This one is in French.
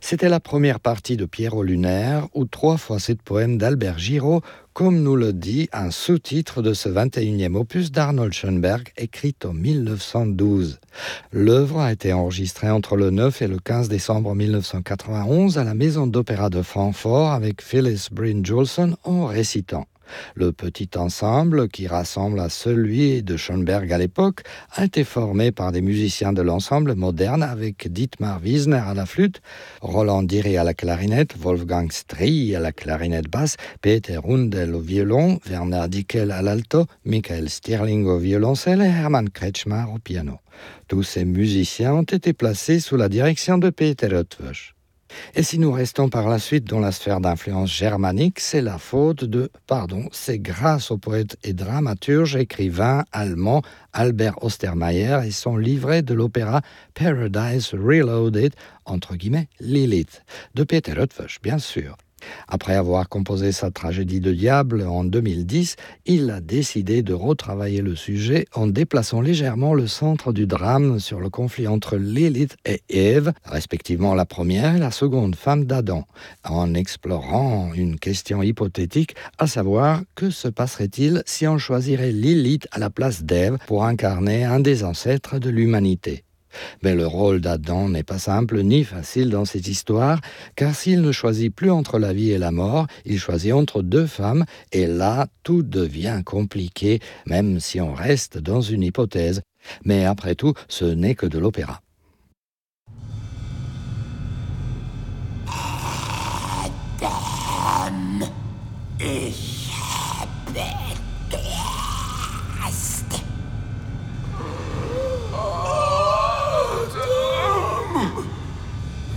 C'était la première partie de Pierrot Lunaire, ou 3 fois 7 poèmes d'Albert Giraud, comme nous le dit un sous-titre de ce 21e opus d'Arnold Schönberg, écrit en 1912. L'œuvre a été enregistrée entre le 9 et le 15 décembre 1991 à la Maison d'Opéra de Francfort avec Phyllis Bryn-Jolson en récitant. Le petit ensemble, qui rassemble à celui de Schönberg à l'époque, a été formé par des musiciens de l'ensemble moderne avec Dietmar Wiesner à la flûte, Roland Diry à la clarinette, Wolfgang Strie à la clarinette basse, Peter Rundel au violon, Werner Dickel à l'alto, Michael Stirling au violoncelle et Hermann Kretschmar au piano. Tous ces musiciens ont été placés sous la direction de Peter Oetwösch. Et si nous restons par la suite dans la sphère d'influence germanique, c'est grâce au poète et dramaturge écrivain allemand Albert Ostermeyer et son livret de l'opéra Paradise Reloaded, entre guillemets Lilith, de Peter Oetwösch, bien sûr. Après avoir composé sa tragédie de diable en 2010, il a décidé de retravailler le sujet en déplaçant légèrement le centre du drame sur le conflit entre Lilith et Ève, respectivement la première et la seconde femme d'Adam, en explorant une question hypothétique, à savoir que se passerait-il si on choisirait Lilith à la place d'Ève pour incarner un des ancêtres de l'humanité. Mais le rôle d'Adam n'est pas simple ni facile dans cette histoire, car s'il ne choisit plus entre la vie et la mort, il choisit entre 2 femmes, et là, tout devient compliqué, même si on reste dans une hypothèse. Mais après tout, ce n'est que de l'opéra.